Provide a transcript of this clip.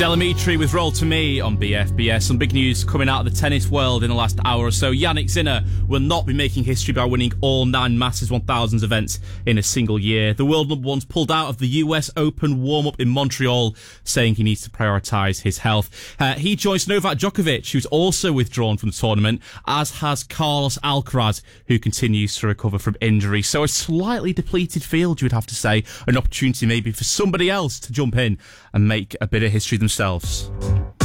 Delamitri with Roll to Me on BFBS. Some big news coming out of the tennis world in the last hour or so. Jannik Sinner will not be making history by winning all 9 Masters 1000s events in a single year. The world number one's pulled out of the US Open warm-up in Montreal, saying he needs to prioritise his health. He joins Novak Djokovic, who's also withdrawn from the tournament, as has Carlos Alcaraz, who continues to recover from injury. So a slightly depleted field, you would have to say. An opportunity maybe for somebody else to jump in and make a bit of history themselves.